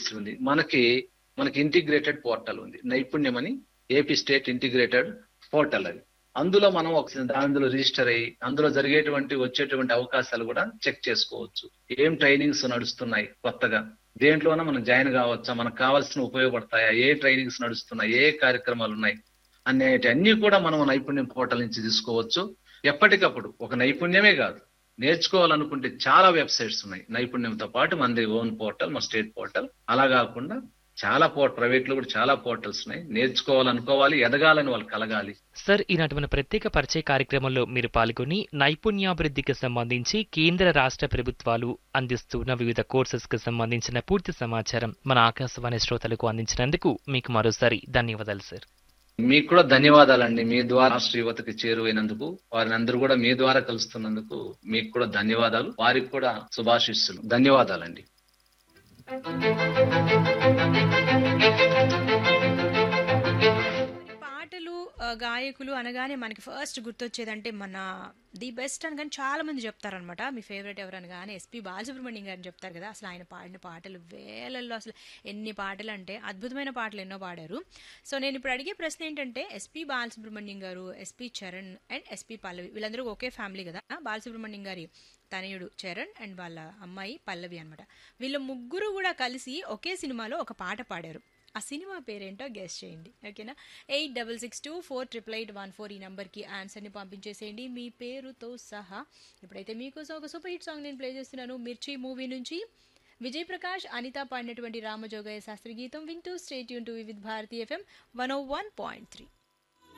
Register ఉంది. మనకి integrated portal ఉంది, నైపుణ్యం అని, ఏపీ స్టేట్ ఇంటిగ్రేటెడ్ పోర్టల్ అది. అందులో మనం అందులో రిజిస్టర్ అయ్యి అందులో వచ్చేటువంటి అవకాశాలు కూడా చెక్ చేసుకోవచ్చు. ఏం ట్రైనింగ్స్ నడుస్తున్నాయి కొత్తగా, దేంట్లోనూ మనం జాయిన్ కావచ్చా, మనకు కావాల్సిన ఉపయోగపడతాయా, ఏ ట్రైనింగ్స్ నడుస్తున్నాయి, ఏ కార్యక్రమాలు ఉన్నాయి అన్ని కూడా మనం నైపుణ్యం పోర్టల్ నుంచి తీసుకోవచ్చు. ఎప్పటికప్పుడు ఒక నైపుణ్యమే కాదు, నేర్చుకోవాలనుకుంటే చాలా వెబ్సైట్స్ ఉన్నాయి. నైపుణ్యంతో పాటు మనది ఓన్ పోర్టల్, మన స్టేట్ పోర్టల్, అలా కాకుండా చాలా ప్రైవేట్ లో కూడా చాలా పోర్టల్స్ ఉన్నాయి. నేర్చుకోవాలనుకోవాలి, ఎదగాలని వాళ్ళు కలగాలి. సార్, ఈనాటి మన ప్రత్యేక పరిచయ కార్యక్రమంలో మీరు పాల్గొని నైపుణ్యాభివృద్ధికి సంబంధించి కేంద్ర రాష్ట్ర ప్రభుత్వాలు అందిస్తున్న వివిధ కోర్సెస్ కు సంబంధించిన పూర్తి సమాచారం మన ఆకాశవాణి శ్రోతలకు అందించినందుకు మీకు మరోసారి ధన్యవాదాలు సార్. మీకు కూడా ధన్యవాదాలండి. మీ ద్వారా రాష్ట్ర యువతకి చేరువైనందుకు, వారిని అందరూ కూడా మీ ద్వారా కలుస్తున్నందుకు మీకు కూడా ధన్యవాదాలు. వారికి కూడా శుభాశిస్సులు. ధన్యవాదాలండి. పాటలు గాయకులు అనగానే మనకి ఫస్ట్ గుర్తొచ్చేదంటే మన ది బెస్ట్ అని కానీ చాలా మంది చెప్తారనమాట. మీ ఫేవరెట్ ఎవరు అనగానే ఎస్పి బాలసుబ్రహ్మణ్యం గారిని చెప్తారు కదా. అసలు ఆయన పాడిన పాటలు వేలల్లో, అసలు ఎన్ని పాటలు అంటే అద్భుతమైన పాటలు ఎన్నో పాడారు. సో నేను ఇప్పుడు అడిగే ప్రశ్న ఏంటంటే, ఎస్పి బాలసుబ్రహ్మణ్యం గారు, ఎస్పి చరణ్ అండ్ ఎస్పి పల్లవి వీళ్ళందరూ ఒకే ఫ్యామిలీ కదా. బాలసుబ్రహ్మణ్యం గారి తనయుడు చరణ్ అండ్ వాళ్ళ అమ్మాయి పల్లవి అనమాట. వీళ్ళ ముగ్గురు కూడా కలిసి ఒకే సినిమాలో ఒక పాట పాడారు. ఆ సినిమా పేరేంటో గెస్ చేయండి, ఓకేనా? 8662488814 ఈ నంబర్కి ఆన్సర్ని పంపించేసేయండి మీ పేరుతో సహా. ఇప్పుడైతే మీకోసం ఒక సూపర్ హిట్ సాంగ్ నేను ప్లే చేస్తున్నాను. మిర్చి మూవీ నుంచి విజయ్ ప్రకాష్, అనిత పాడినటువంటి రామజోగయ్య శాస్త్రి గీతం వింటూ stay tune to Vividh Bharati FM 101.3.